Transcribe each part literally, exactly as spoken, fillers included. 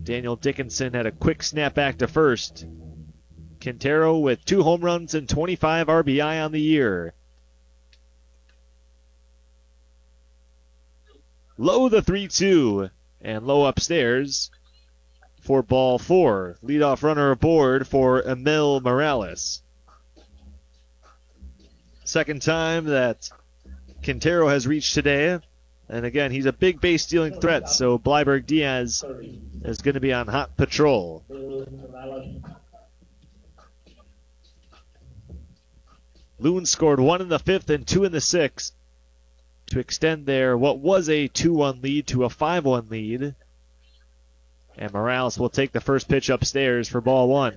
Daniel Dickinson had a quick snap back to first. Quintero with two home runs and twenty-five R B I on the year. Low the three two, and Low upstairs for ball four. Leadoff runner aboard for Emil Morales. Second time that Quintero has reached today. And again, he's a big base stealing threat, so Bleiberg Diaz is going to be on hot patrol. Loons scored one in the fifth and two in the sixth to extend their what was a two one lead to a five one lead. And Morales will take the first pitch upstairs for ball one.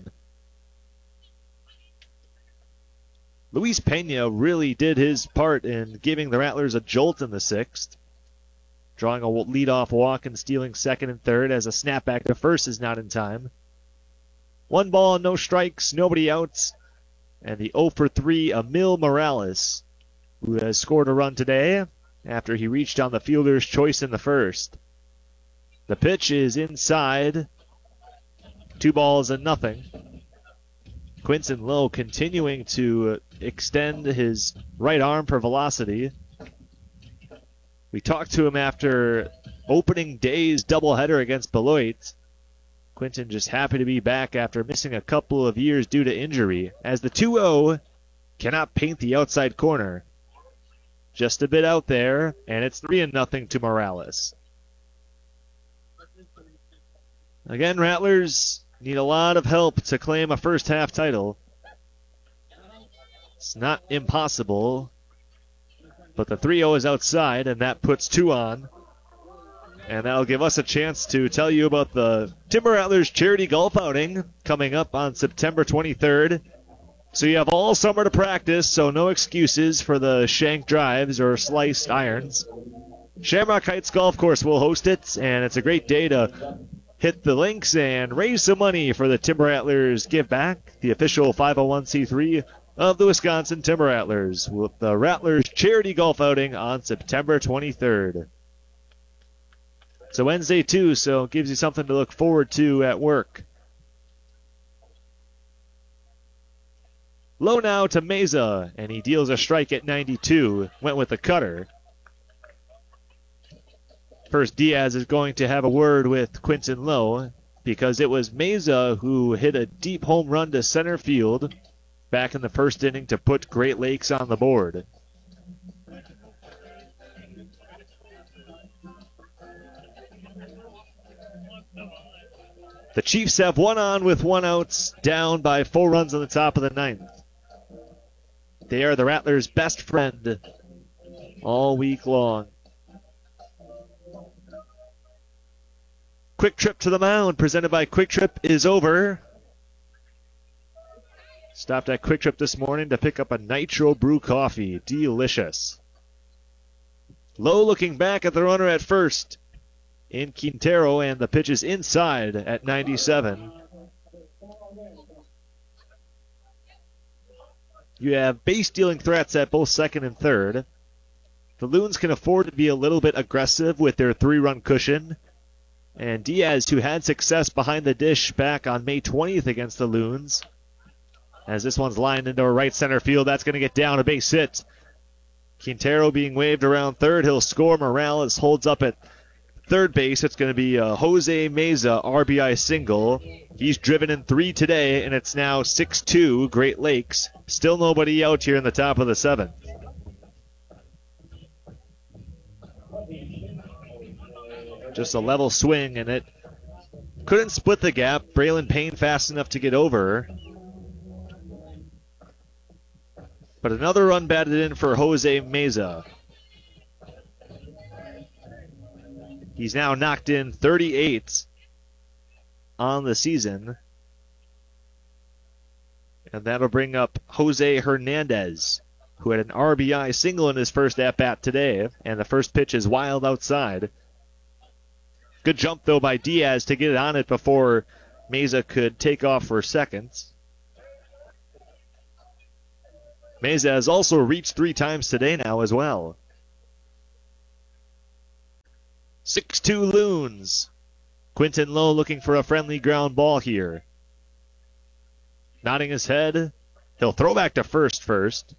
Luis Pena really did his part in giving the Rattlers a jolt in the sixth, drawing a leadoff walk and stealing second and third as a snapback to first is not in time. One ball, no strikes, nobody outs, and the oh for three Emil Morales, who has scored a run today after he reached on the fielder's choice in the first. The pitch is inside. Two balls and nothing. Quinton Lowe continuing to extend his right arm for velocity. We talked to him after opening day's doubleheader against Beloit. Quinton just happy to be back after missing a couple of years due to injury, as the two oh cannot paint the outside corner. Just a bit out there, and it's three and nothing to Morales. Again, Rattlers need a lot of help to claim a first half title. It's not impossible, but the three oh is outside, and that puts two on. And that'll give us a chance to tell you about the Timber Rattlers charity golf outing coming up on September twenty-third. So you have all summer to practice, so no excuses for the shank drives or sliced irons. Shamrock Heights Golf Course will host it, and it's a great day to hit the links and raise some money for the Timber Rattlers Give Back, the official five oh one c three of the Wisconsin Timber Rattlers, with the Rattlers charity golf outing on September twenty-third. It's a Wednesday, too, so it gives you something to look forward to at work. Low now to Meza, and he deals a strike at ninety-two. Went with the cutter. First, Diaz is going to have a word with Quinton Lowe, because it was Meza who hit a deep home run to center field back in the first inning to put Great Lakes on the board. The Chiefs have one on with one out, down by four runs on the top of the ninth. They are the Rattlers' best friend all week long. Quick Trip to the mound, presented by Quick Trip, is over. Stopped at Quick Trip this morning to pick up a Nitro Brew coffee. Delicious. Lowe looking back at the runner at first in Quintero, and the pitch is inside at ninety-seven. You have base stealing threats at both second and third. The Loons can afford to be a little bit aggressive with their three-run cushion. And Diaz, who had success behind the dish back on May twentieth against the Loons, as this one's lined into a right center field, that's going to get down a base hit. Quintero being waved around third. He'll score. Morales holds up at third base. It's going to be a Jose Meza R B I single. He's driven in three today, and it's now six two Great Lakes. Still nobody out here in the top of the seventh. Just a level swing, and it couldn't split the gap. Braylon Payne fast enough to get over. But another run batted in for Jose Meza. He's now knocked in thirty-eight on the season. And that'll bring up Jose Hernandez, who had an R B I single in his first at-bat today. And the first pitch is wild outside. Good jump, though, by Diaz to get it on it before Meza could take off for seconds. Meza has also reached three times today now as well. six two Loons Quinton Lowe looking for a friendly ground ball here. Nodding his head. He'll throw back to first first.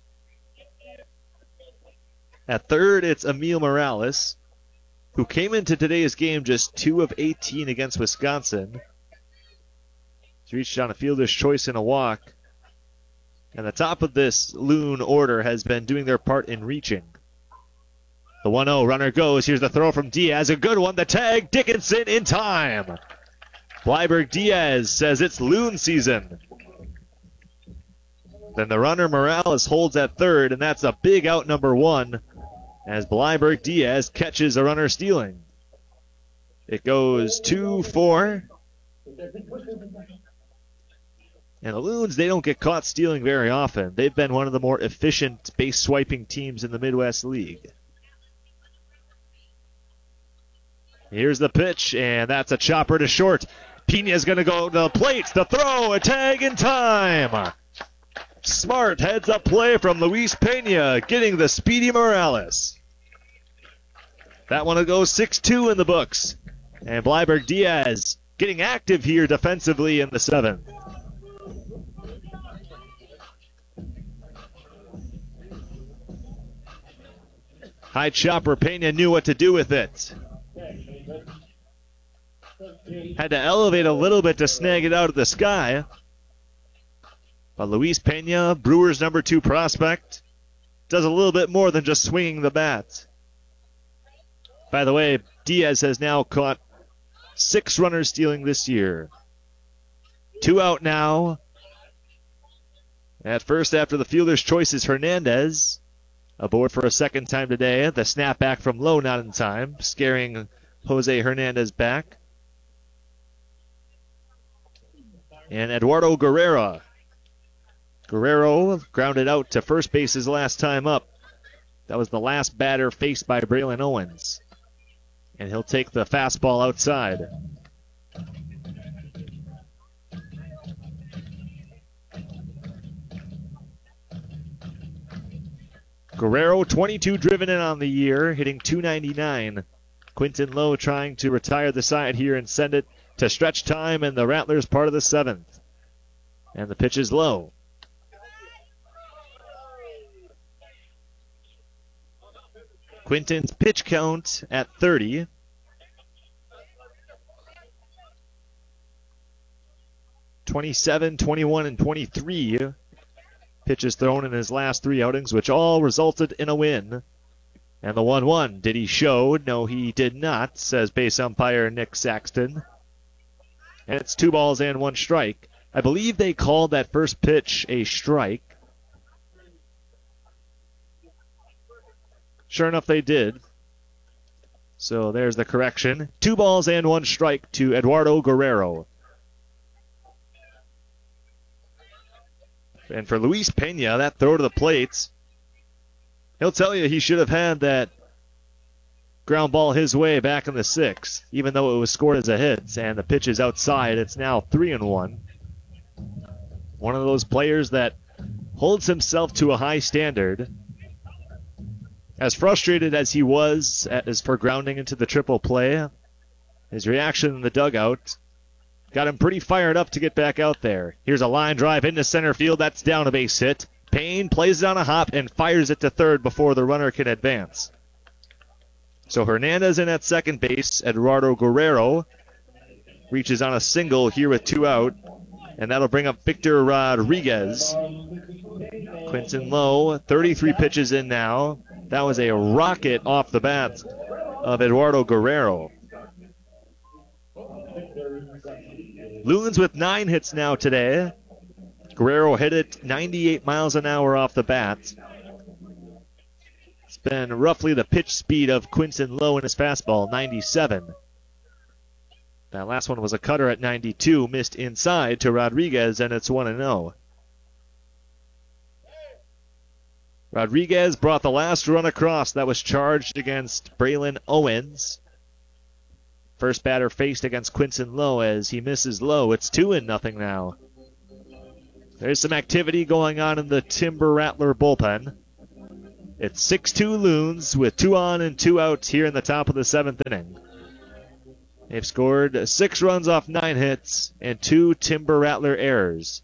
At third, it's Emil Morales, who came into today's game just two of eighteen against Wisconsin. He's reached on a fielder's choice and a walk. And the top of this Loon order has been doing their part in reaching. The one oh runner goes. Here's the throw from Diaz. A good one. The tag. Dickinson in time. Bleiberg Diaz says it's Loon season. Then the runner Morales holds at third, and that's a big out number one as Bleiberg Diaz catches a runner stealing. It goes two four. And the Loons, they don't get caught stealing very often. They've been one of the more efficient base swiping teams in the Midwest League. Here's the pitch, and that's a chopper to short. Pena's going to go to the plate. The throw, a tag in time. Smart heads up play from Luis Pena, getting the speedy Morales. That one will go six two in the books. And Bleiberg Diaz getting active here defensively in the seventh. High chopper, Pena knew what to do with it. Had to elevate a little bit to snag it out of the sky. But Luis Pena, Brewers' number two prospect, does a little bit more than just swinging the bat. By the way, Diaz has now caught six runners stealing this year. Two out now. At first, after the fielder's choice is Hernandez. Aboard for a second time today. The snap back from Lowe not in time, scaring Jose Hernandez back. And Eduardo Guerrero. Guerrero grounded out to first base his last time up. That was the last batter faced by Braylon Owens. And he'll take the fastball outside. Guerrero, twenty-two driven in on the year, hitting two ninety-nine. Quinton Lowe trying to retire the side here and send it to stretch time in the Rattlers part of the seventh. And the pitch is low. Quinton's pitch count at thirty. twenty-seven, twenty-one, and twenty-three. Pitches thrown in his last three outings, which all resulted in a win. And the one one, did he show? No, he did not, says base umpire Nick Saxton. And it's two balls and one strike. I believe they called that first pitch a strike. Sure enough, they did. So there's the correction. Two balls and one strike to Eduardo Guerrero. And for Luis Pena, that throw to the plate, he'll tell you he should have had that ground ball his way back in the sixth, even though it was scored as a hit. And the pitch is outside. It's now three and one. One of those players that holds himself to a high standard. As frustrated as he was as for grounding into the triple play, his reaction in the dugout got him pretty fired up to get back out there. Here's a line drive into center field. That's down a base hit. Payne plays it on a hop and fires it to third before the runner can advance. So Hernandez in at second base. Eduardo Guerrero reaches on a single here with two out. And that'll bring up Victor Rodriguez. Quinton Lowe, thirty-three pitches in now. That was a rocket off the bat of Eduardo Guerrero. Loons with nine hits now today. Guerrero hit it ninety-eight miles an hour off the bat. It's been roughly the pitch speed of Quinton Lowe in his fastball, ninety-seven. That last one was a cutter at ninety-two, missed inside to Rodriguez, and it's one and oh. Rodriguez brought the last run across that was charged against Braylon Owens. First batter faced against Quinton Lowe as he misses low. It's two and nothing now. There's some activity going on in the Timber Rattler bullpen. It's six two Loons with two on and two out here in the top of the seventh inning. They've scored six runs off nine hits and two Timber Rattler errors.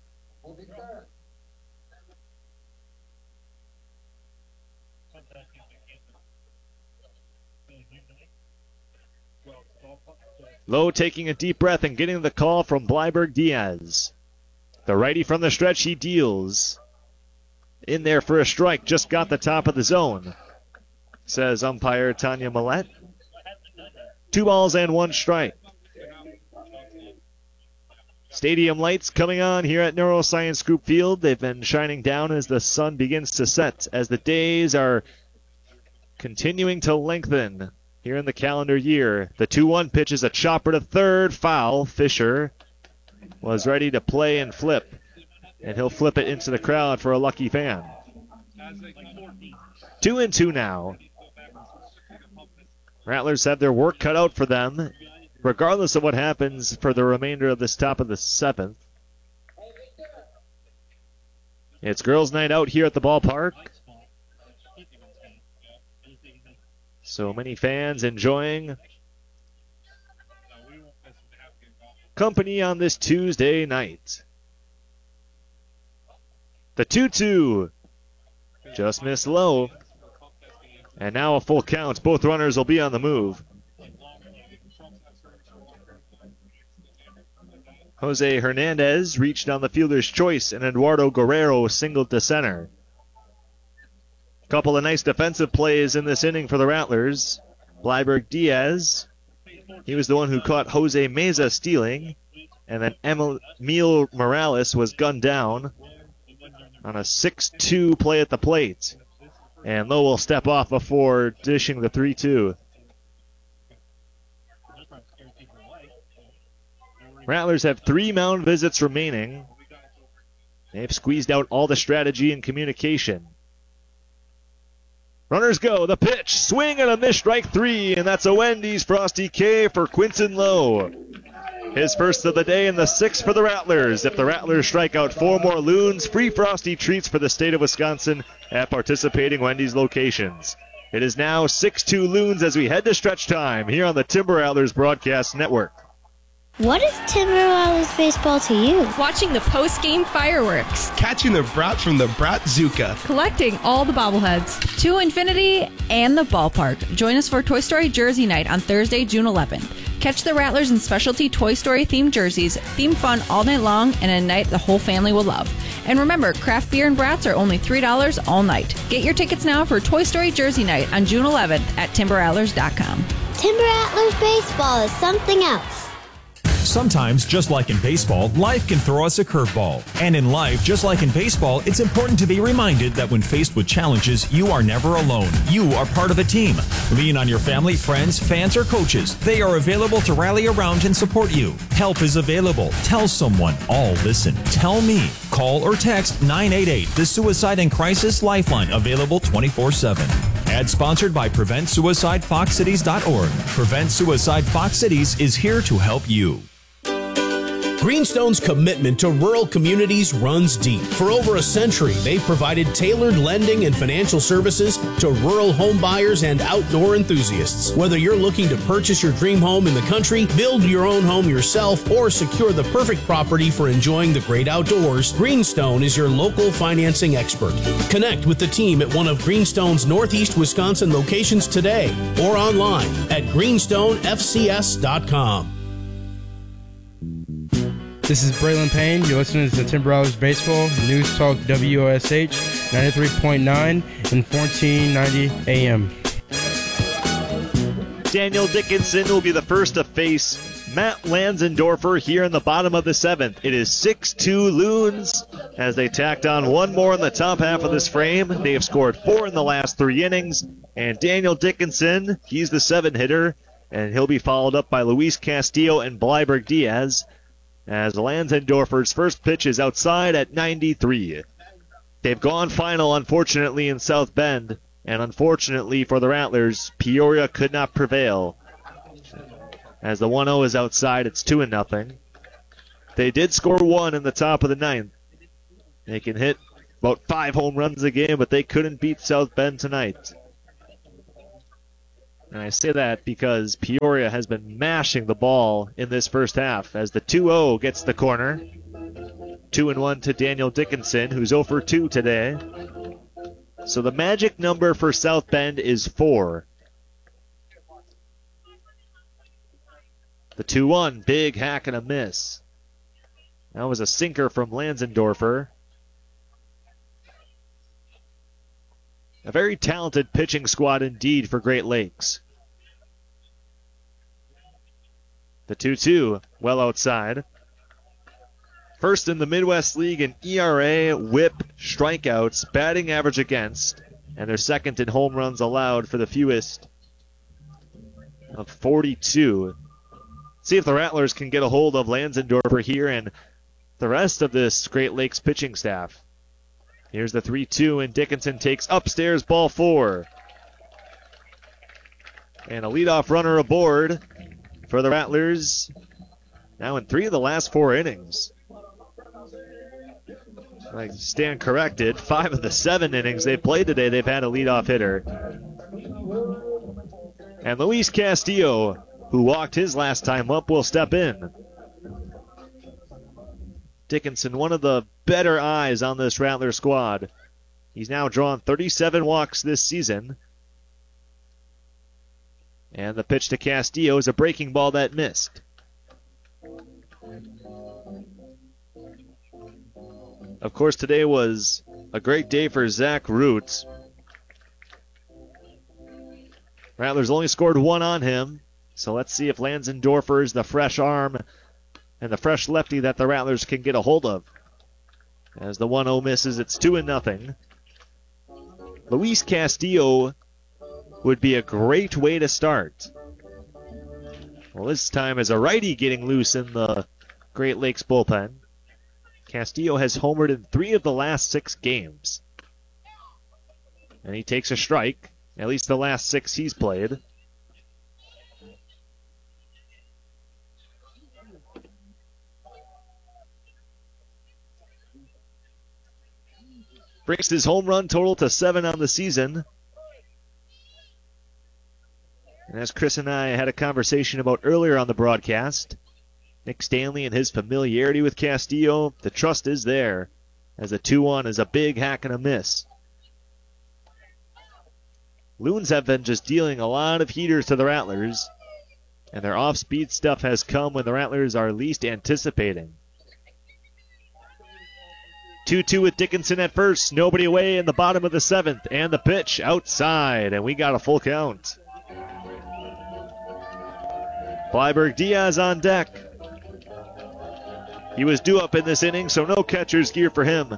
Lowe taking a deep breath and getting the call from Bleiberg Diaz. The righty from the stretch, he deals. In there for a strike, just got the top of the zone, says umpire Tanya Millette. Two balls and one strike. Stadium lights coming on here at Neuroscience Group Field. They've been shining down as the sun begins to set, as the days are continuing to lengthen here in the calendar year. The two one pitch is a chopper to third, foul. Fisher was ready to play and flip, and he'll flip it into the crowd for a lucky fan. Two and two now. Rattlers have their work cut out for them, regardless of what happens for the remainder of this top of the seventh. It's girls' night out here at the ballpark. So many fans enjoying company on this Tuesday night. The two two just missed low. And now a full count. Both runners will be on the move. Jose Hernandez reached on the fielder's choice, and Eduardo Guerrero singled to center. Couple of nice defensive plays in this inning for the Rattlers. Bleiberg Diaz, he was the one who caught Jose Meza stealing, and then Emil Morales was gunned down on a six two play at the plate. And Lowe will step off before dishing the three two. Rattlers have three mound visits remaining. They've squeezed out all the strategy and communication. Runners go. The pitch. Swing and a miss, strike three. And that's a Wendy's Frosty K for Quinton Lowe. His first of the day and the sixth for the Rattlers. If the Rattlers strike out four more loons, free Frosty treats for the state of Wisconsin at participating Wendy's locations. It is now six two Loons as we head to stretch time here on the Timber Rattlers Broadcast Network. What is Timber Rattlers baseball to you? Watching the post-game fireworks. Catching the brat from the Bratzuka. Collecting all the bobbleheads. To infinity and the ballpark. Join us for Toy Story Jersey Night on Thursday, June eleventh. Catch the Rattlers in specialty Toy Story themed jerseys, theme fun all night long, and a night the whole family will love. And remember, craft beer and brats are only three dollars all night. Get your tickets now for Toy Story Jersey Night on June eleventh at timber rattlers dot com. Timber Rattlers baseball is something else. Sometimes, just like in baseball, life can throw us a curveball. And in life, just like in baseball, it's important to be reminded that when faced with challenges, you are never alone. You are part of a team. Lean on your family, friends, fans, or coaches. They are available to rally around and support you. Help is available. Tell someone. All listen. Tell me. Call or text nine eight eight, the Suicide and Crisis Lifeline, available twenty-four seven. Ad sponsored by Prevent Suicide Fox Cities dot org. Prevent Suicide Fox Cities is here to help you. Greenstone's commitment to rural communities runs deep. For over a century, they've provided tailored lending and financial services to rural home buyers and outdoor enthusiasts. Whether you're looking to purchase your dream home in the country, build your own home yourself, or secure the perfect property for enjoying the great outdoors, Greenstone is your local financing expert. Connect with the team at one of Greenstone's Northeast Wisconsin locations today or online at greenstone f c s dot com. This is Braylon Payne. You're listening to the Timber Rattlers Baseball News Talk W O S H ninety-three point nine and fourteen ninety A M. Daniel Dickinson will be the first to face Matt Lanzendorfer here in the bottom of the seventh. It is six two Loons as they tacked on one more in the top half of this frame. They have scored four in the last three innings. And Daniel Dickinson, he's the seven hitter, and he'll be followed up by Luis Castillo and Bleiberg Diaz, as Lanzendorfer's first pitch is outside at ninety-three. They've gone final, unfortunately, in South Bend, and unfortunately for the Rattlers, Peoria could not prevail. As the one oh is outside, it's two and nothing. They did score one in the top of the ninth. They can hit about five home runs a game, but they couldn't beat South Bend tonight. And I say that because Peoria has been mashing the ball in this first half as the two oh gets the corner. two and one to Daniel Dickinson, who's oh for two today. So the magic number for South Bend is four. The two one, big hack and a miss. That was a sinker from Lanzendorfer. A very talented pitching squad indeed for Great Lakes. The two two, well outside. First in the Midwest League in E R A, whip, strikeouts, batting average against, and they're second in home runs allowed for the fewest of forty-two. See if the Rattlers can get a hold of Lanzendorfer here and the rest of this Great Lakes pitching staff. Here's the three two, and Dickinson takes upstairs, ball four. And a leadoff runner aboard for the Rattlers now in three of the last four innings. I stand corrected. Five of the seven innings they've played today, they've had a leadoff hitter. And Luis Castillo, who walked his last time up, will step in. Dickinson, one of the better eyes on this Rattler squad. He's now drawn thirty-seven walks this season. And the pitch to Castillo is a breaking ball that missed. Of course, today was a great day for Zach Root. Rattlers only scored one on him, so let's see if Lanzendorfer is the fresh arm and the fresh lefty that the Rattlers can get a hold of. As the one oh misses, it's two and nothing. Luis Castillo would be a great way to start. Well, this time as a righty getting loose in the Great Lakes bullpen. Castillo has homered in three of the last six games. And he takes a strike, at least the last six he's played. Brings his home run total to seven on the season. And as Chris and I had a conversation about earlier on the broadcast, Nick Stanley and his familiarity with Castillo, the trust is there, as a two one is a big hack and a miss. Loons have been just dealing a lot of heaters to the Rattlers, and their off-speed stuff has come when the Rattlers are least anticipating. two two with Dickinson at first, nobody away in the bottom of the seventh, and the pitch outside, and we got a full count. Bleiberg Diaz on deck. He was due up in this inning, so no catcher's gear for him.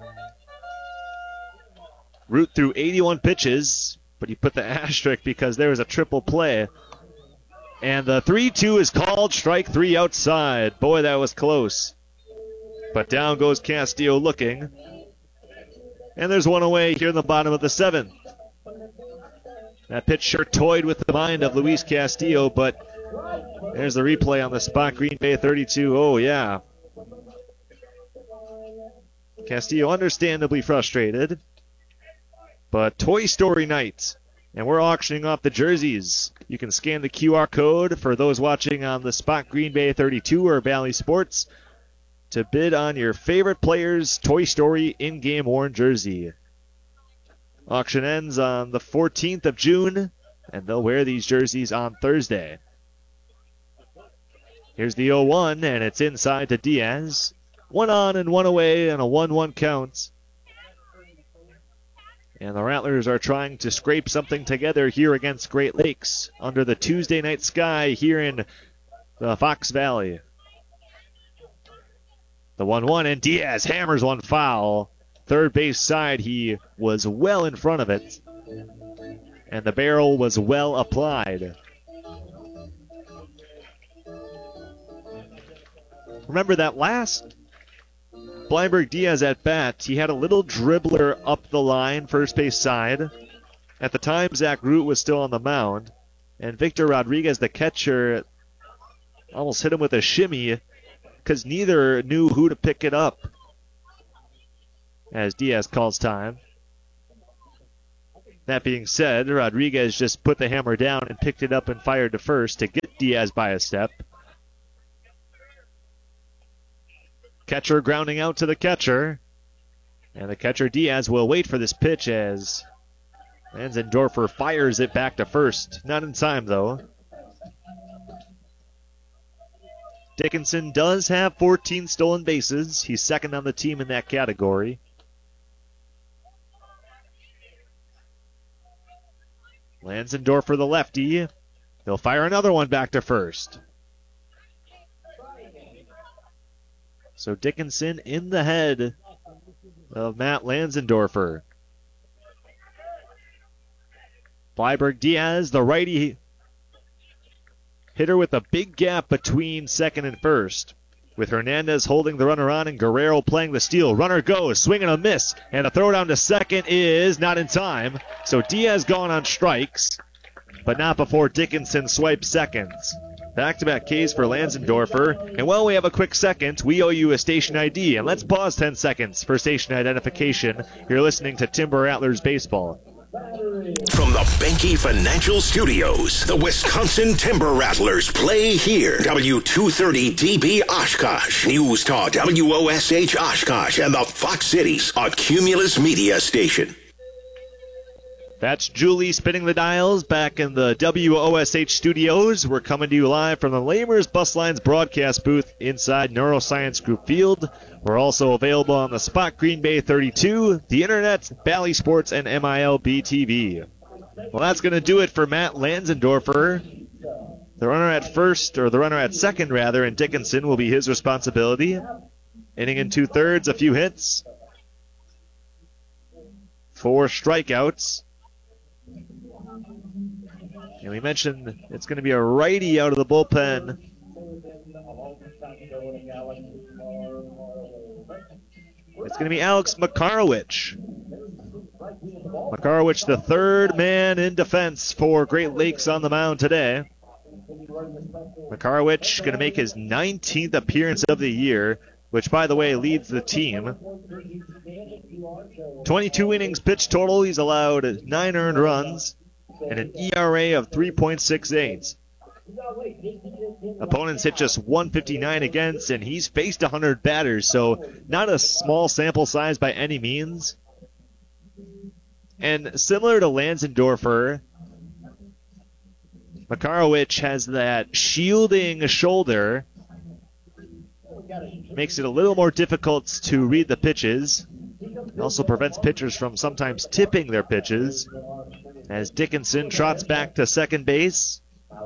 Root threw eighty-one pitches, but he put the asterisk because there was a triple play. And the three two is called, strike three outside. Boy, that was close. But down goes Castillo looking. And there's one away here in the bottom of the seventh. That pitch sure toyed with the mind of Luis Castillo, but there's the replay on the spot. Green Bay thirty-two. Oh, yeah. Castillo understandably frustrated. But Toy Story night. And we're auctioning off the jerseys. You can scan the Q R code for those watching on the spot Green Bay thirty-two or Valley Sports to bid on your favorite player's Toy Story in-game worn jersey. Auction ends on the fourteenth of June, and they'll wear these jerseys on Thursday. Here's the oh one, and it's inside to Diaz. One on and one away, and a one one count. And the Rattlers are trying to scrape something together here against Great Lakes under the Tuesday night sky here in the Fox Valley. The one one, and Diaz hammers one foul. Third base side, he was well in front of it. And the barrel was well applied. Remember that last Bleiberg Diaz at bat, he had a little dribbler up the line, first base side. At the time, Zach Root was still on the mound. And Victor Rodriguez, the catcher, almost hit him with a shimmy because neither knew who to pick it up. As Diaz calls time. That being said, Rodriguez just put the hammer down and picked it up and fired to first to get Diaz by a step. Catcher grounding out to the catcher. And the catcher, Diaz, will wait for this pitch as Lanzendorfer fires it back to first. Not in time, though. Dickinson does have fourteen stolen bases. He's second on the team in that category. Lanzendorfer, the lefty. He'll fire another one back to first. So Dickinson in the head of Matt Lanzendorfer. Bleiberg Diaz, the righty hitter with a big gap between second and first. With Hernandez holding the runner on and Guerrero playing the steal. Runner goes, swing and a miss. And a throw down to second is not in time. So Diaz gone on strikes, but not before Dickinson swipes seconds. Back-to-back Ks for Lanzendorfer. And while we have a quick second, we owe you a station I D. And let's pause ten seconds for station identification. You're listening to Timber Rattlers Baseball. From the Benke Financial Studios, the Wisconsin Timber Rattlers play here. W two thirty D B Oshkosh, News Talk W O S H Oshkosh, and the Fox Cities, a Cumulus media station. That's Julie spinning the dials back in the W O S H studios. We're coming to you live from the Lamers Bus Lines broadcast booth inside Neuroscience Group Field. We're also available on the Spot Green Bay thirty-two, the Internet, Bally Sports, and M I L B T V. Well, that's going to do it for Matt Lanzendorfer. The runner at first, or the runner at second, rather, and Dickinson will be his responsibility. Inning in two-thirds, a few hits. Four strikeouts. And we mentioned it's going to be a righty out of the bullpen. It's going to be Alex Makarowicz. Makarowicz, the third man in defense for Great Lakes on the mound today. Makarowicz going to make his nineteenth appearance of the year, which, by the way, leads the team. twenty-two innings pitched total. He's allowed nine earned runs and an E R A of three point six eight. Opponents hit just one fifty-nine against, and he's faced one hundred batters, so not a small sample size by any means. And similar to Lanzendorfer, Makarowicz has that shielding shoulder. Makes it a little more difficult to read the pitches. It also prevents pitchers from sometimes tipping their pitches. As Dickinson trots back to second base.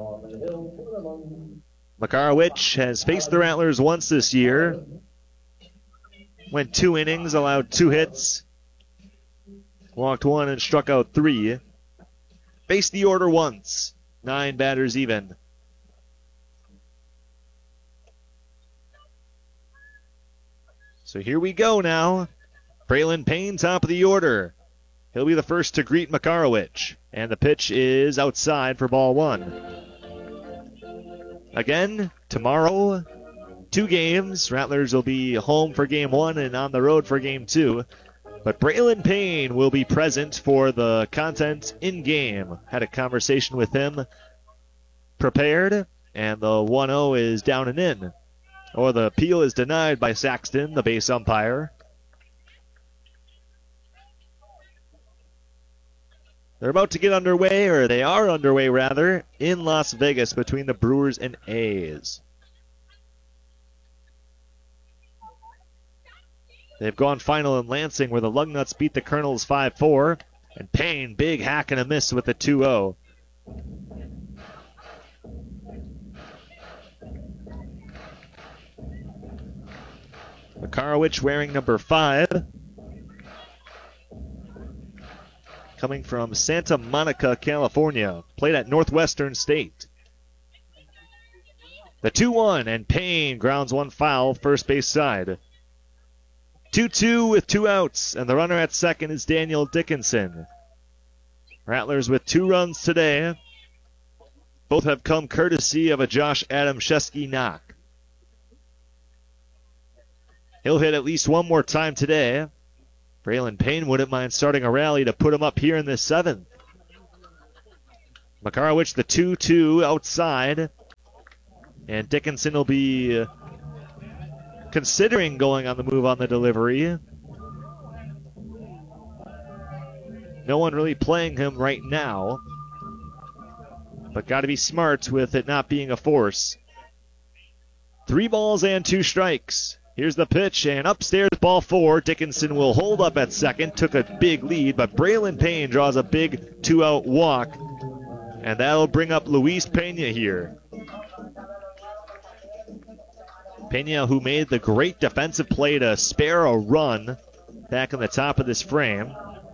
Makarowicz has faced the Rattlers once this year. Went two innings, allowed two hits. Walked one and struck out three. Faced the order once. Nine batters even. So here we go now. Braylon Payne, top of the order. He'll be the first to greet Makarowicz. And the pitch is outside for ball one. Again, tomorrow, two games. Rattlers will be home for game one and on the road for game two. But Braylon Payne will be present for the content in-game. Had a conversation with him, prepared, and the one oh is down and in. Or the appeal is denied by Saxton, the base umpire. They're about to get underway, or they are underway rather, in Las Vegas between the Brewers and A's. They've gone final in Lansing where the Lugnuts beat the Colonels five four. And Payne, big hack and a miss with the two oh. Makarowicz wearing number five. Coming from Santa Monica, California. Played at Northwestern State. The two one, and Payne grounds one foul, first base side. two two with two outs, and the runner at second is Daniel Dickinson. Rattlers with two runs today. Both have come courtesy of a Josh Adamszewski knock. He'll hit at least one more time today. Braylon Payne wouldn't mind starting a rally to put him up here in this seventh. Makarowicz the two two outside. And Dickinson will be considering going on the move on the delivery. No one really playing him right now. But got to be smart with it not being a force. Three balls and two strikes. Here's the pitch, and upstairs, ball four. Dickinson will hold up at second. Took a big lead, but Braylon Payne draws a big two-out walk. And that'll bring up Luis Pena here. Pena, who made the great defensive play to spare a run back in the top of this frame.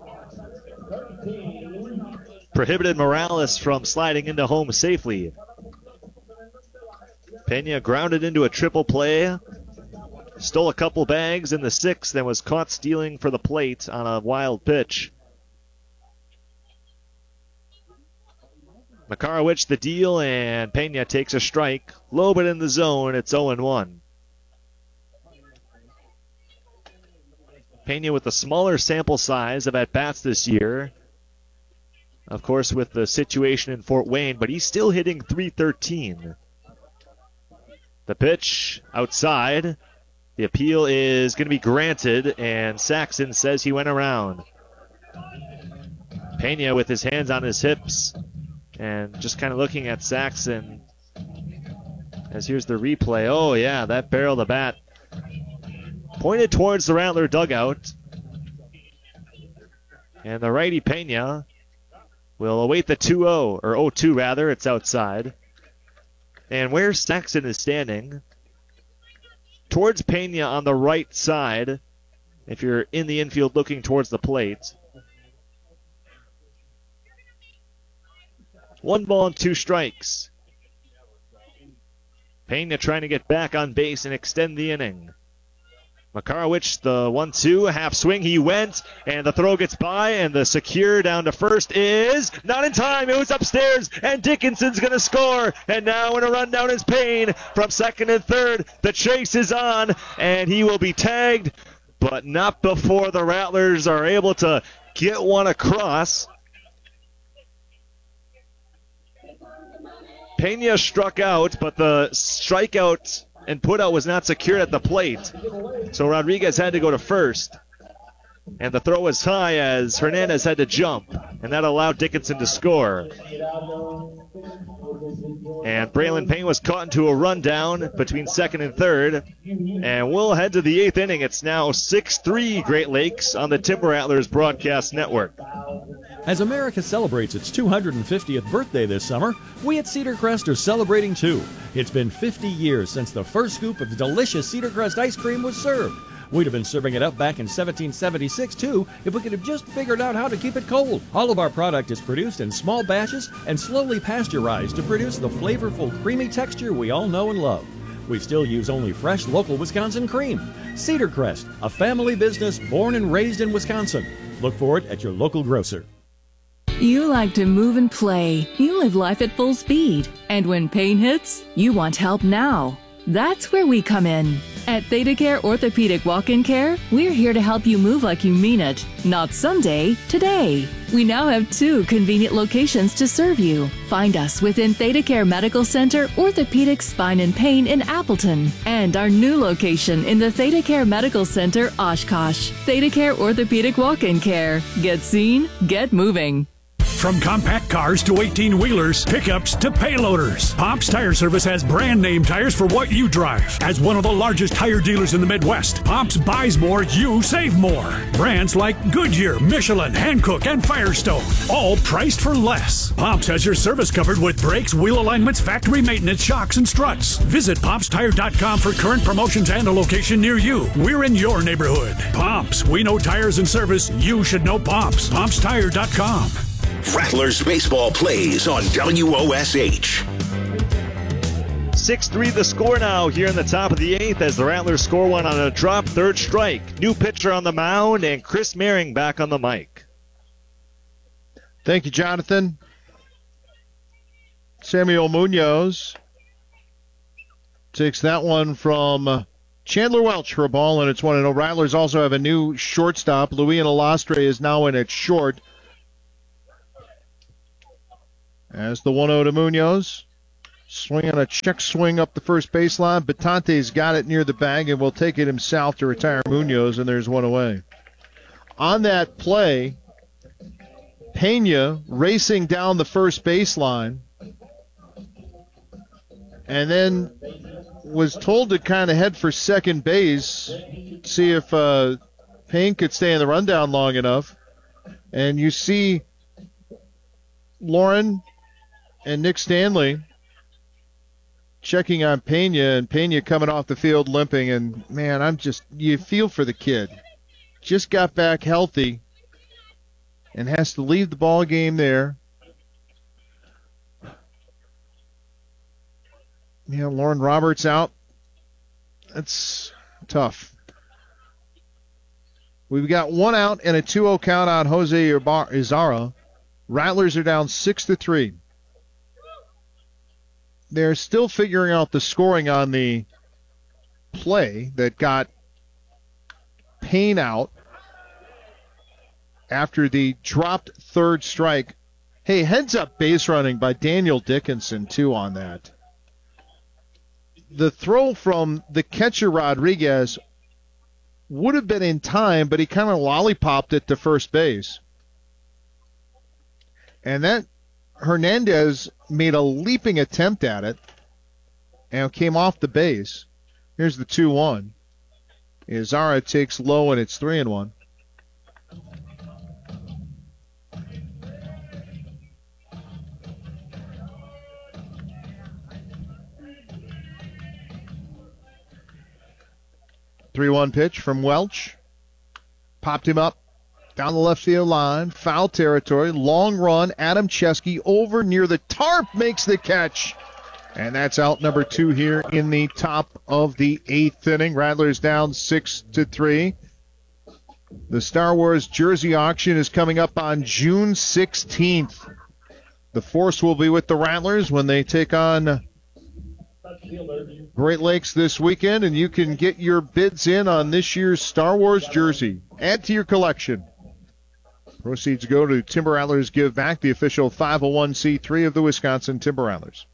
Prohibited Morales from sliding into home safely. Pena grounded into a triple play. Stole a couple bags in the sixth, then was caught stealing for the plate on a wild pitch. Makarowicz the deal, and Pena takes a strike. Low but in the zone, it's oh and one. Pena with a smaller sample size of at-bats this year. Of course, with the situation in Fort Wayne, but he's still hitting three thirteen. The pitch outside. The appeal is going to be granted, and Saxon says he went around. Pena with his hands on his hips, and just kind of looking at Saxon. As here's the replay. Oh, yeah, that barrel of the bat pointed towards the Rattler dugout. And the righty Pena will await the two oh, or oh two rather. It's outside. And where Saxon is standing, towards Pena on the right side, if you're in the infield looking towards the plate. One ball and two strikes. Pena trying to get back on base and extend the inning. Makarowicz, the one two, half swing, he went, and the throw gets by, and the secure down to first is not in time. It was upstairs, and Dickinson's going to score, and now in a run down is Payne from second and third. The chase is on, and he will be tagged, but not before the Rattlers are able to get one across. Pena struck out, but the strikeout and putout was not secured at the plate. So Rodriguez had to go to first. And the throw was high as Hernandez had to jump. And that allowed Dickinson to score. And Braylon Payne was caught into a rundown between second and third. And we'll head to the eighth inning. It's now six three Great Lakes on the Timber Rattlers Broadcast Network. As America celebrates its two hundred fiftieth birthday this summer, we at Cedar Crest are celebrating too. It's been fifty years since the first scoop of delicious Cedar Crest ice cream was served. We'd have been serving it up back in seventeen seventy-six too if we could have just figured out how to keep it cold. All of our product is produced in small batches and slowly pasteurized to produce the flavorful, creamy texture we all know and love. We still use only fresh, local Wisconsin cream. Cedar Crest, a family business born and raised in Wisconsin. Look for it at your local grocer. You like to move and play. You live life at full speed. And when pain hits, you want help now. That's where we come in. At ThedaCare Orthopedic Walk-In Care, we're here to help you move like you mean it. Not someday, today. We now have two convenient locations to serve you. Find us within ThedaCare Medical Center, Orthopedic Spine and Pain in Appleton, and our new location in the ThedaCare Medical Center, Oshkosh. ThedaCare Orthopedic Walk-In Care. Get seen, get moving. From compact cars to eighteen-wheelers, pickups to payloaders, Pomp's Tire Service has brand name tires for what you drive. As one of the largest tire dealers in the Midwest, Pomp's buys more, you save more. Brands like Goodyear, Michelin, Hankook, and Firestone, all priced for less. Pomp's has your service covered with brakes, wheel alignments, factory maintenance, shocks, and struts. Visit pomps tire dot com for current promotions and a location near you. We're in your neighborhood. Pomp's, we know tires and service. You should know Pomp's. pomps tire dot com. Rattlers baseball plays on W O S H. six three the score now here in the top of the eighth as the Rattlers score one on a drop, third strike. New pitcher on the mound, and Chris Mehring back on the mic. Thank you, Jonathan. Samuel Munoz takes that one from Chandler Welch for a ball, and it's one and oh. Rattlers also have a new shortstop. Luian Alastre is now in at short. As the one oh to Munoz. Swinging a check swing up the first baseline. Batante's got it near the bag and will take it himself to retire Munoz, and there's one away. On that play, Pena racing down the first baseline and then was told to kind of head for second base, see if uh, Payne could stay in the rundown long enough. And you see Lauren and Nick Stanley checking on Pena, and Pena coming off the field limping. And, man, I'm just, you feel for the kid. Just got back healthy and has to leave the ball game there. You know, Lauren Roberts out. That's tough. We've got one out and a two oh count on Jose Izarra. Rattlers are down six to three. They're still figuring out the scoring on the play that got Payne out after the dropped third strike. Hey, heads up base running by Daniel Dickinson, too, on that. The throw from the catcher, Rodriguez, would have been in time, but he kind of lollipopped it to first base. And that Hernandez made a leaping attempt at it and came off the base. Here's the two one. Izarra takes low, and it's three and one. three one pitch from Welch. Popped him up down the left field line. Foul territory. Long run. Adam Chesky over near the tarp makes the catch. And that's out number two here in the top of the eighth inning. Rattlers down six to three. The Star Wars jersey auction is coming up on June sixteenth. The Force will be with the Rattlers when they take on Great Lakes this weekend, and you can get your bids in on this year's Star Wars jersey. Add to your collection. Proceeds go to Timber Rattlers Give Back, the official five oh one c three of the Wisconsin Timber Rattlers.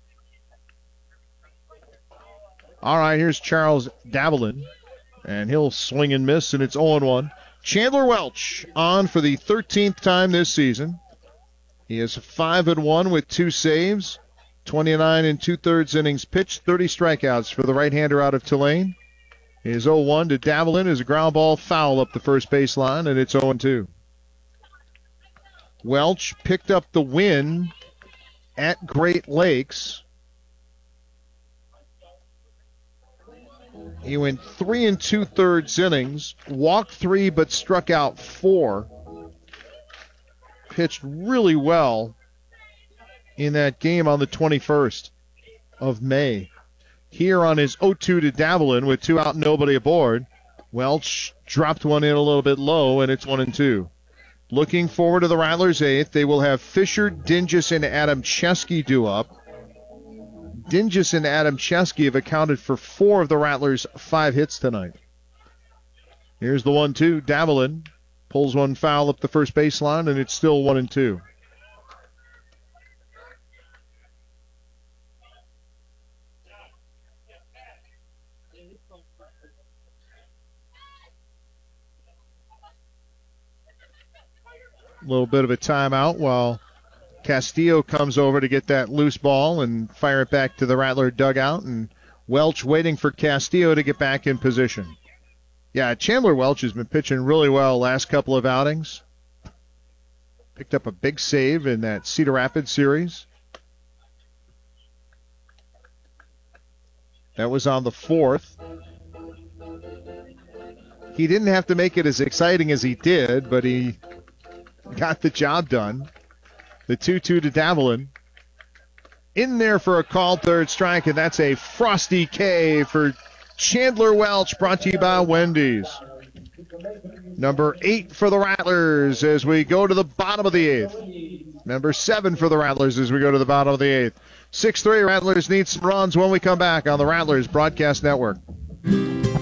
All right, here's Charles Davelin, and he'll swing and miss, and it's oh one. Chandler Welch on for the thirteenth time this season. He is five and one with two saves. twenty-nine and two-thirds innings pitched, thirty strikeouts for the right-hander out of Tulane. His oh one to Davelin is a ground ball foul up the first baseline, and it's oh two. Welch picked up the win at Great Lakes. He went three and two-thirds innings, walked three but struck out four. Pitched really well in that game on the twenty-first of May. Here on his oh two to Davelin with two out and nobody aboard, Welch dropped one in a little bit low, and it's one and two. Looking forward to the Rattlers' eighth, they will have Fisher, Dingus, and Adam Chesky due up. Dingus and Adam Chesky have accounted for four of the Rattlers' five hits tonight. Here's the one two. Davelin pulls one foul up the first baseline, and it's still one and two. A little bit of a timeout while Castillo comes over to get that loose ball and fire it back to the Rattler dugout, and Welch waiting for Castillo to get back in position. Yeah, Chandler Welch has been pitching really well last couple of outings. Picked up a big save in that Cedar Rapids series. That was on the fourth. He didn't have to make it as exciting as he did, but he got the job done. The two two to Davelin. In there for a called third strike, and that's a Frosty K for Chandler Welch, brought to you by Wendy's. Number eight for the Rattlers as we go to the bottom of the eighth. Number seven for the Rattlers as we go to the bottom of the eighth. six three, Rattlers need some runs when we come back on the Rattlers Broadcast Network.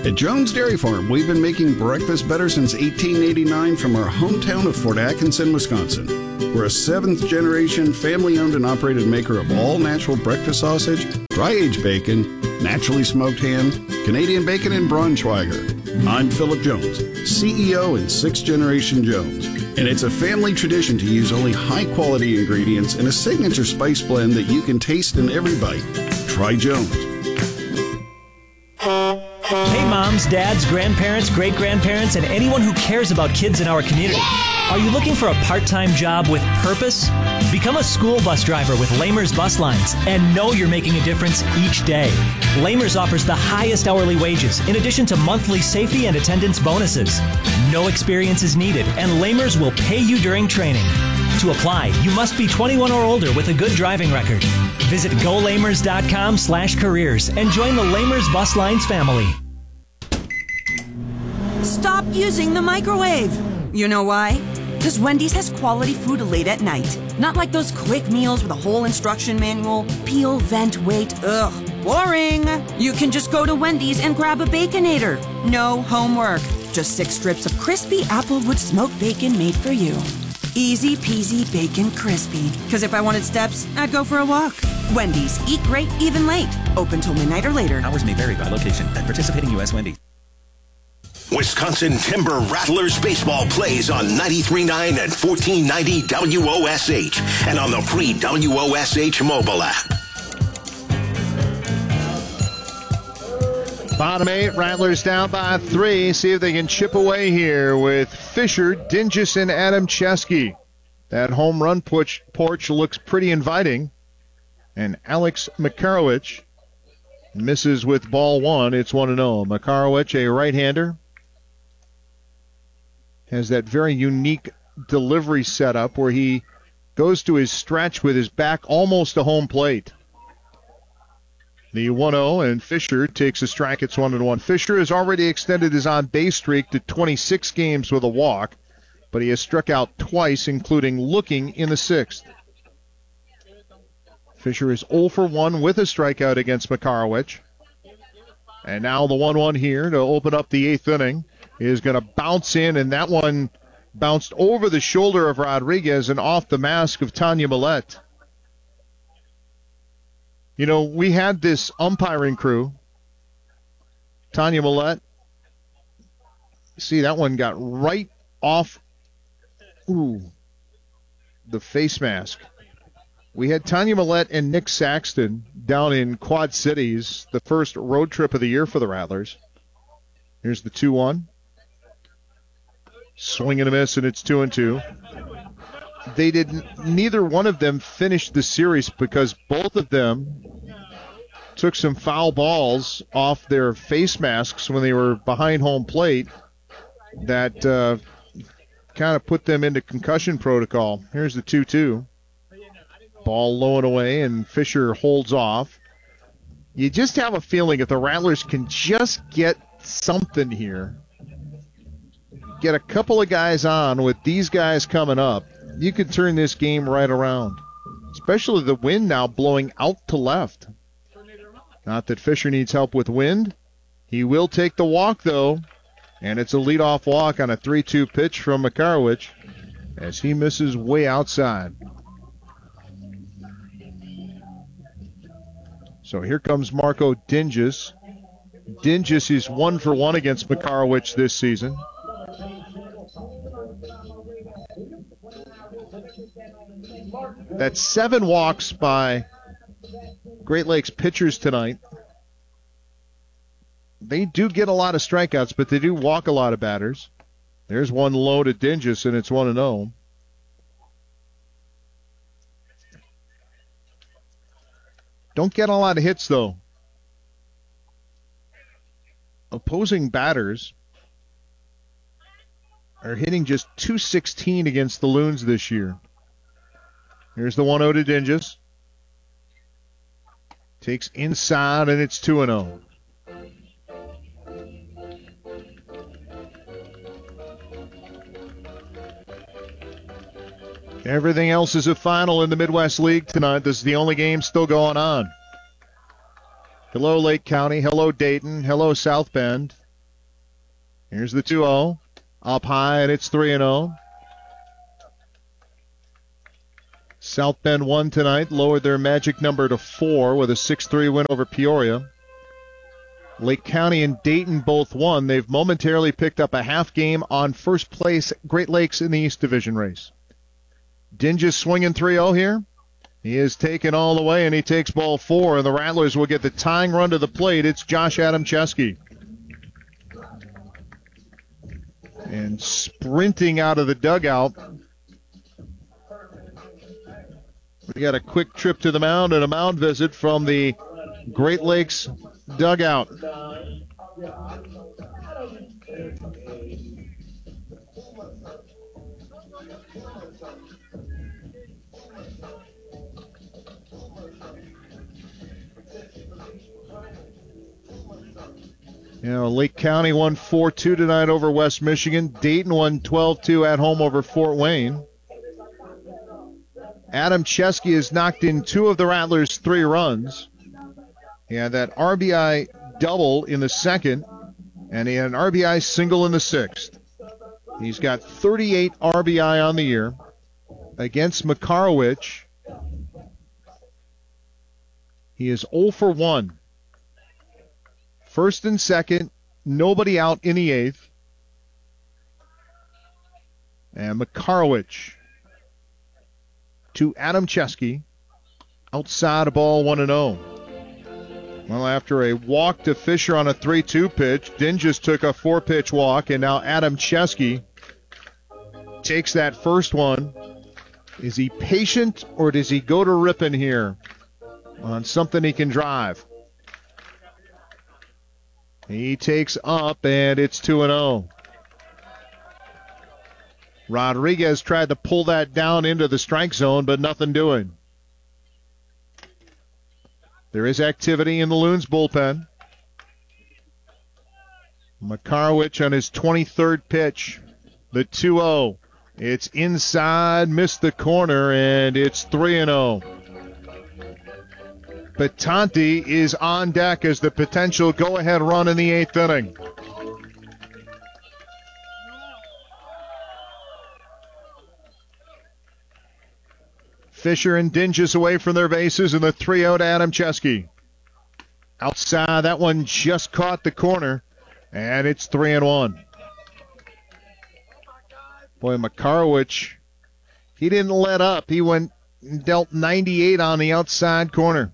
At Jones Dairy Farm, we've been making breakfast better since eighteen eighty-nine from our hometown of Fort Atkinson, Wisconsin. We're a seventh-generation, family-owned and operated maker of all-natural breakfast sausage, dry-aged bacon, naturally smoked ham, Canadian bacon, and Braunschweiger. I'm Philip Jones, C E O and sixth-generation Jones, and it's a family tradition to use only high-quality ingredients in a signature spice blend that you can taste in every bite. Try Jones. Hey moms, dads, grandparents, great-grandparents, and anyone who cares about kids in our community. Are you looking for a part-time job with purpose? Become a school bus driver with Lamers Bus Lines and know you're making a difference each day. Lamers offers the highest hourly wages in addition to monthly safety and attendance bonuses. No experience is needed, and Lamers will pay you during training. To apply, you must be twenty-one or older with a good driving record. Visit go lamers dot com slash careers and join the Lamers Bus Lines family. Stop using the microwave. You know why? Because Wendy's has quality food late at night. Not like those quick meals with a whole instruction manual. Peel, vent, wait. Ugh, boring. You can just go to Wendy's and grab a Baconator. No homework. Just six strips of crispy Applewood smoked bacon made for you. Easy peasy bacon crispy. Because if I wanted steps, I'd go for a walk. Wendy's. Eat great, even late. Open till midnight or later. Hours may vary by location at participating U S Wendy's. Wisconsin Timber Rattlers baseball plays on ninety-three point nine and fourteen ninety W O S H and on the free W O S H mobile app. Bottom eight, Rattlers down by three. See if they can chip away here with Fisher, Dingus, and Adam Chesky. That home run porch, porch looks pretty inviting. And Alex Makarowicz misses with ball one. It's one and oh. Makarowicz, a right-hander, has that very unique delivery setup where he goes to his stretch with his back almost to home plate. The one oh, and Fisher takes a strike. It's one and one. Fisher has already extended his on-base streak to twenty-six games with a walk, but he has struck out twice, including looking in the sixth. Fisher is oh for one with a strikeout against Makarowicz. And now the one one here to open up the eighth inning is going to bounce in, and that one bounced over the shoulder of Rodriguez and off the mask of Tanya Millette. You know, we had this umpiring crew. Tanya Millette. See, that one got right off ooh, the face mask. We had Tanya Millette and Nick Saxton down in Quad Cities, the first road trip of the year for the Rattlers. Here's the two one. Swing and a miss, and it's two and two. They didn't. Neither one of them finished the series because both of them took some foul balls off their face masks when they were behind home plate. That uh, kind of put them into concussion protocol. Here's the two two. Ball low and away, and Fisher holds off. You just have a feeling if the Rattlers can just get something here, get a couple of guys on with these guys coming up, you could turn this game right around. Especially the wind now blowing out to left. Not that Fisher needs help with wind. He will take the walk, though. And it's a leadoff walk on a three two pitch from Makarowicz as he misses way outside. So here comes Marco Dingus. Dingus is one for one against Makarowicz this season. That's seven walks by Great Lakes pitchers tonight. They do get a lot of strikeouts, but they do walk a lot of batters. There's one low to Dingus, and it's one and oh. Don't get a lot of hits, though. Opposing batters are hitting just two sixteen against the Loons this year. Here's the one oh to Dingus. Takes inside, and it's two and oh. Everything else is a final in the Midwest League tonight. This is the only game still going on. Hello, Lake County. Hello, Dayton. Hello, South Bend. Here's the two oh. Up high, and it's three and oh. South Bend won tonight, lowered their magic number to four with a six three win over Peoria. Lake County and Dayton both won. They've momentarily picked up a half game on first place Great Lakes in the East Division race. Dinges swinging three oh here. He is taken all the way, and he takes ball four, and the Rattlers will get the tying run to the plate. It's Josh Adamczewski. And sprinting out of the dugout. We got a quick trip to the mound and a mound visit from the Great Lakes dugout. You know, Lake County won four two tonight over West Michigan. Dayton won twelve two at home over Fort Wayne. Adamczewski has knocked in two of the Rattlers' three runs. He had that R B I double in the second, and he had an R B I single in the sixth. He's got thirty-eight R B I on the year. Against Makarowicz, he is oh for one. First and second, nobody out in the eighth. And Makarowicz to Adamczewski, outside a ball one and oh. Well, after a walk to Fisher on a three two pitch, Dinges took a four-pitch walk, and now Adamczewski takes that first one. Is he patient, or does he go to ripping here on something he can drive? He takes up, and it's two and oh. Rodriguez tried to pull that down into the strike zone, but nothing doing. There is activity in the Loons bullpen. Makarowicz on his twenty-third pitch. The two oh. It's inside, missed the corner, and it's three and oh. Batanti is on deck as the potential go-ahead run in the eighth inning. Fisher and Dinges away from their bases, and the three oh to Adamczewski. Outside, that one just caught the corner, and it's three and one. Boy, Makarowicz, he didn't let up. He went and dealt ninety-eight on the outside corner.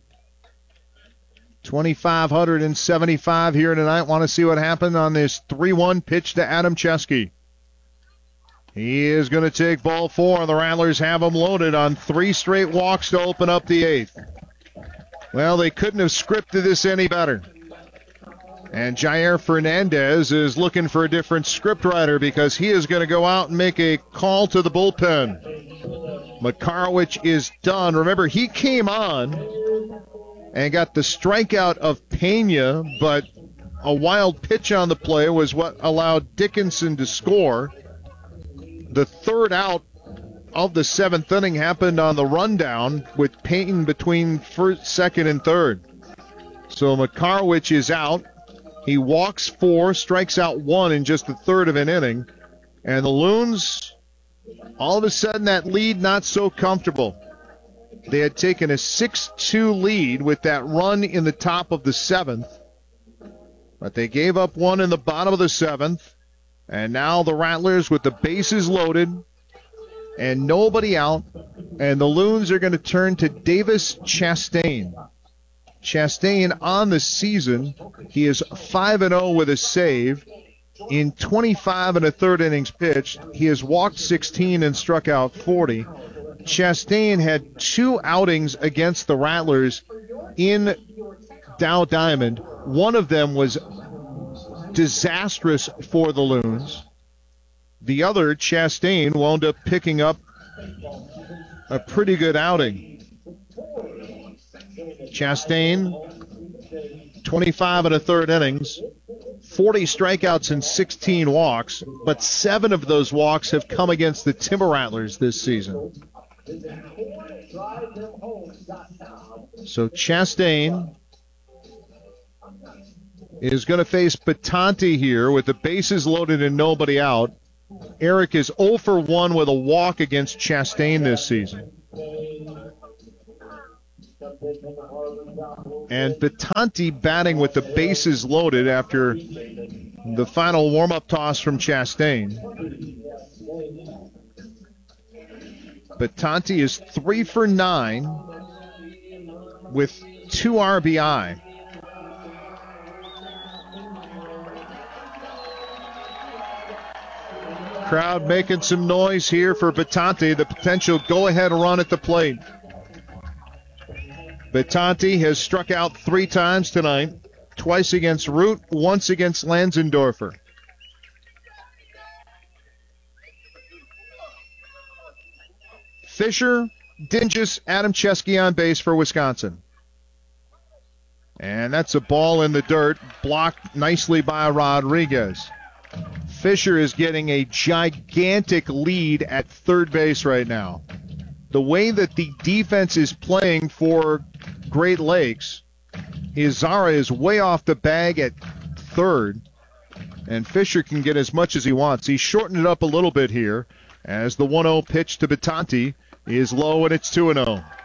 twenty-five seventy-five here tonight. Want to see what happened on this three one pitch to Adamczewski. He is going to take ball four, and the Rattlers have him loaded on three straight walks to open up the eighth. Well, they couldn't have scripted this any better. And Jair Fernandez is looking for a different scriptwriter because he is going to go out and make a call to the bullpen. Makarowicz is done. Remember, he came on and got the strikeout of Pena, but a wild pitch on the play was what allowed Dickinson to score. The third out of the seventh inning happened on the rundown with Payton between first, second, and third. So Makarowicz is out. He walks four, strikes out one in just the third of an inning. And the Loons, all of a sudden, that lead not so comfortable. They had taken a six two lead with that run in the top of the seventh. But they gave up one in the bottom of the seventh. And now the Rattlers with the bases loaded and nobody out. And the Loons are going to turn to Davis Chastain. Chastain on the season, he is five and oh with a save. In twenty-five and a third innings pitched, he has walked sixteen and struck out forty. Chastain had two outings against the Rattlers in Dow Diamond. One of them was disastrous for the Loons. The other, Chastain, wound up picking up a pretty good outing. Chastain, twenty-five and a third innings, forty strikeouts and sixteen walks, but seven of those walks have come against the Timber Rattlers this season. So Chastain is going to face Batanti here with the bases loaded and nobody out. Eric is oh for one with a walk against Chastain this season. And Batanti batting with the bases loaded after the final warm-up toss from Chastain. Batanti is three for nine with two R B I. Crowd making some noise here for Batanti, the potential go-ahead run at the plate. Batanti has struck out three times tonight, twice against Root, once against Lanzendorfer. Fisher, Dinges, Adam Chesky on base for Wisconsin. And that's a ball in the dirt, blocked nicely by Rodriguez. Fisher is getting a gigantic lead at third base right now. The way that the defense is playing for Great Lakes, Izara is way off the bag at third, and Fisher can get as much as he wants. He's shortened it up a little bit here as the one oh pitch to Batanti is low, and it's two and oh.